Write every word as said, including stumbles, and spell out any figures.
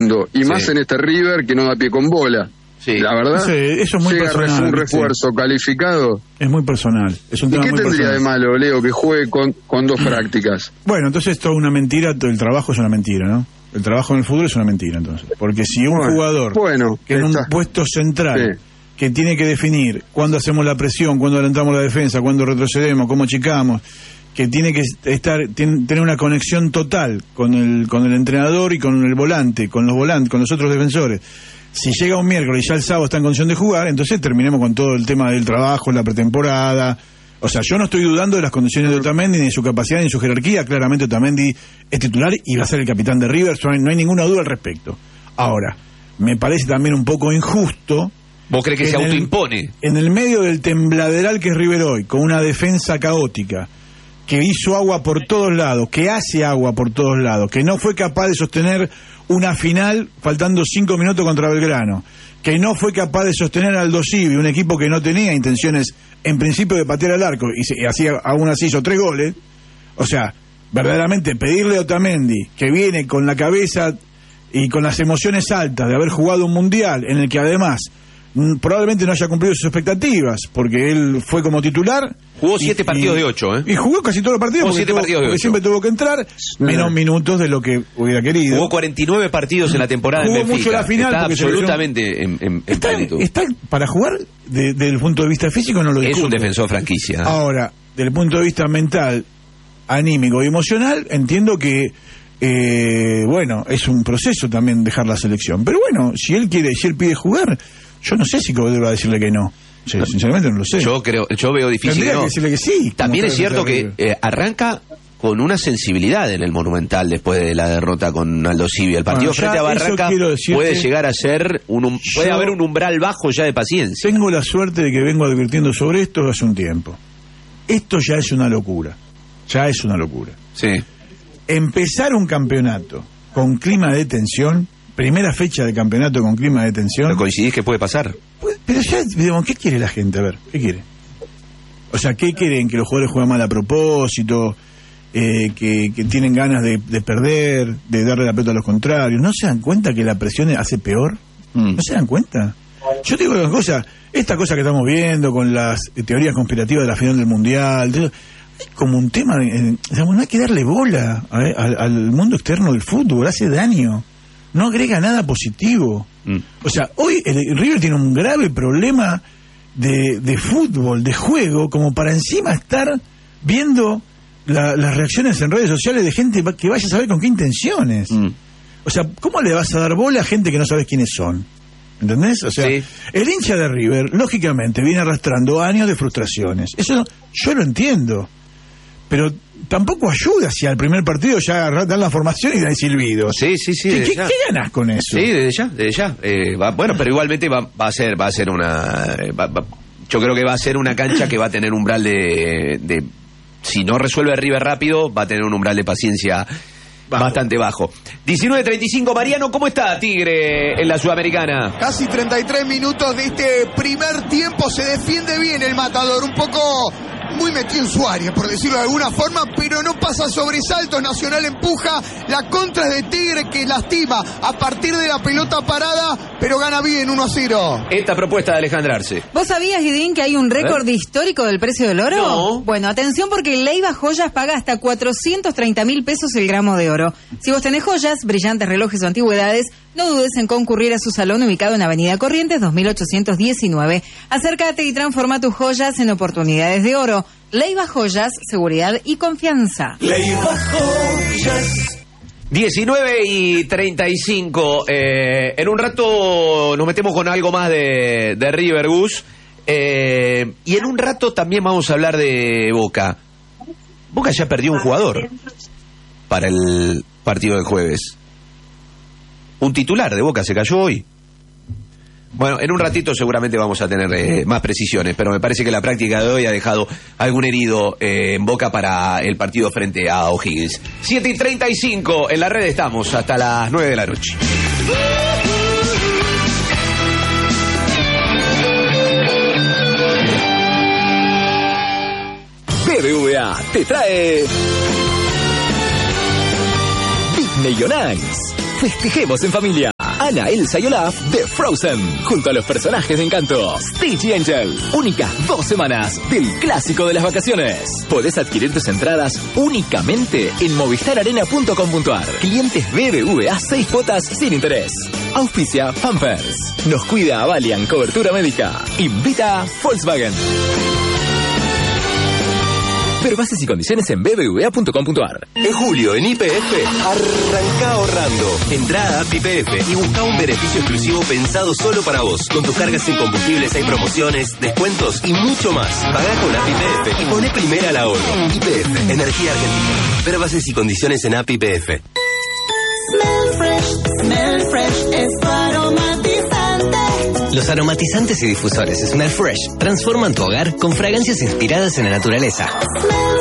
y más Sí. en este River que no da pie con bola. Sí. La verdad, Sí, eso es muy llega personal, un ¿viste? refuerzo calificado. Es muy personal. Es un ¿Y tema qué muy tendría personal. de malo, Leo, que juegue con, con dos prácticas? Bueno, entonces esto es una mentira, todo el trabajo es una mentira, ¿no? El trabajo en el fútbol es una mentira, entonces. Porque si un Bueno, jugador bueno, que en un está. puesto central, Sí. que tiene que definir cuándo hacemos la presión, cuándo adelantamos la defensa, cuándo retrocedemos, cómo achicamos, que tiene que estar tiene- tener una conexión total con el con el entrenador y con el volante, con los volantes, con los otros defensores. Si llega un miércoles y ya el sábado está en condición de jugar, entonces terminemos con todo el tema del trabajo, la pretemporada. O sea, yo no estoy dudando de las condiciones de Otamendi, ni de su capacidad, ni de su jerarquía. Claramente Otamendi es titular y va a ser el capitán de River, no hay, no hay ninguna duda al respecto. Ahora, me parece también un poco injusto. ¿Vos crees que se en el- autoimpone? En el medio del tembladeral que es River hoy, con una defensa caótica, que hizo agua por todos lados, que hace agua por todos lados, que no fue capaz de sostener una final faltando cinco minutos contra Belgrano, que no fue capaz de sostener al Aldo Civi, un equipo que no tenía intenciones en principio de patear al arco, y, se, y así, aún así hizo tres goles. O sea, verdaderamente pedirle a Otamendi, que viene con la cabeza y con las emociones altas de haber jugado un mundial en el que además mm, probablemente no haya cumplido sus expectativas, porque él fue como titular. Jugó y- siete partidos y- de ocho, ¿eh? Y jugó casi todos los partidos, Jugó porque, siete tuvo- partidos de porque ocho. siempre tuvo que entrar, menos minutos de lo que hubiera querido. Jugó cuarenta y nueve partidos en la temporada Jugó en Benfica. mucho la final Está porque se absolutamente en, en, en Está, plenitud. está para jugar de- desde el punto de vista físico, no lo Es discuto. un defensor franquicia. Ahora, desde el punto de vista mental, anímico y emocional, entiendo que, eh, bueno, es un proceso también dejar la selección. Pero bueno, si él quiere, si él pide jugar, yo no sé si deba decirle que no. Sí, sinceramente no lo sé. Yo creo, yo veo difícil Tendría que no. que decirle que sí. También como es cierto está que defensa de eh, arranca con una sensibilidad en el Monumental después de la derrota con Aldo Civi. El partido Bueno, ya frente a eso Barraca quiero decirte- puede llegar a ser un, um- puede Yo- haber un umbral bajo ya de paciencia. Tengo la suerte de que vengo advirtiendo sobre esto hace un tiempo. Esto ya es una locura. Ya es una locura. Sí. Empezar un campeonato con clima de tensión, primera fecha de campeonato con clima de tensión. ¿Pero coincidís que puede pasar? Pues, pero ya, digamos, ¿qué quiere la gente? A ver, ¿qué quiere? O sea, ¿qué quieren? ¿Que los jugadores juegan mal a propósito? Eh, que, que tienen ganas de, de perder, de darle la pelota a los contrarios. ¿No se dan cuenta que la presión hace peor? Mm. ¿No se dan cuenta? Yo te digo una cosa, esta cosa que estamos viendo con las eh, teorías conspirativas de la final del Mundial, de- hay como un tema, de, eh, digamos, no hay que darle bola a- al, al mundo externo del fútbol, hace daño, no agrega nada positivo. Mm. O sea, hoy el, el River tiene un grave problema de, de fútbol, de juego, como para encima estar viendo la- las reacciones en redes sociales de gente que vaya a saber con qué intenciones. Mm. O sea, ¿cómo le vas a dar bola a gente que no sabes quiénes son? ¿Entendés? O sea, Sí. el hincha de River, lógicamente, viene arrastrando años de frustraciones. Eso yo lo entiendo. Pero tampoco ayuda si al primer partido ya dan la formación y dan silbidos. Sí, sí, sí. ¿Qué, desde qué- ya. qué ganás con eso? Sí, desde ya, desde ya. Eh, va- bueno, pero igualmente va, va a ser, va a ser una. eh, va- va- yo creo que va a ser una cancha que va a tener umbral de, de. Si no resuelve River rápido, va a tener un umbral de paciencia Bajo. bastante bajo. diecinueve treinta y cinco, Mariano, ¿cómo está Tigre en la Sudamericana? Casi treinta y tres minutos de este primer tiempo. Se defiende bien el Matador. Un poco muy metido en su área, por decirlo de alguna forma, pero no pasa sobresaltos. Nacional empuja. La contra es de Tigre, que lastima a partir de la pelota parada, pero gana bien uno a cero. Esta propuesta de Alejandra Arce. ¿Vos sabías, Guidín, que hay un récord histórico del precio del oro? No. Bueno, atención porque Leiva Joyas paga hasta cuatrocientos treinta mil pesos el gramo de oro. Si vos tenés joyas, brillantes, relojes o antigüedades, no dudes en concurrir a su salón ubicado en Avenida Corrientes dos mil ochocientos diecinueve. Acércate y transforma tus joyas en oportunidades de oro. Leiva Joyas, seguridad y confianza. diecinueve y treinta y cinco. Eh, en un rato nos metemos con algo más de, de River Gus. Eh, y en un rato también vamos a hablar de Boca. Boca ya perdió un jugador para el partido del jueves. Un titular de Boca se cayó hoy. Bueno, en un ratito seguramente vamos a tener eh, más precisiones, pero me parece que la práctica de hoy ha dejado algún herido eh, en Boca para el partido frente a O'Higgins. siete y treinta y cinco, en la red estamos hasta las nueve de la noche. B B V A te trae Disney on Ice. Festejemos en familia. Anna, Elsa y Olaf de Frozen, junto a los personajes de Encanto. Stitch y Angel, únicas dos semanas del clásico de las vacaciones. Podés adquirir tus entradas únicamente en movistar arena punto com punto ar. Clientes B B V A seis cuotas sin interés. Auspicia Pampers. Nos cuida Avalian Cobertura Médica. Invita Volkswagen. Pero bases y condiciones en b b v a punto com punto ar. En julio, en Y P F, arranca ahorrando. Entrá a App Y P F y busca un beneficio exclusivo pensado solo para vos. Con tus cargas en combustibles hay promociones, descuentos y mucho más. Pagá con App Y P F y poné primera al ahorro. Y P F, Energía Argentina. Ver bases y condiciones en App Y P F. Smell fresh, smell fresh, es tu aromatizante. Los aromatizantes y difusores Smell Fresh transforman tu hogar con fragancias inspiradas en la naturaleza. Smell